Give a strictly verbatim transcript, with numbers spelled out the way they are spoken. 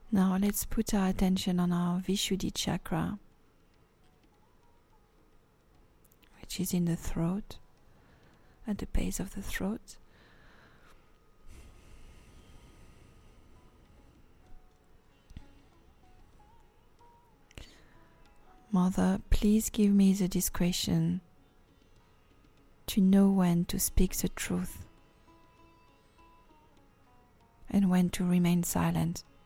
Now let's put our attention on our Vishuddhi chakra, which is in the throat, at the base of the throat. Mother, please give me the discretion to know when to speak the truth and when to remain silent.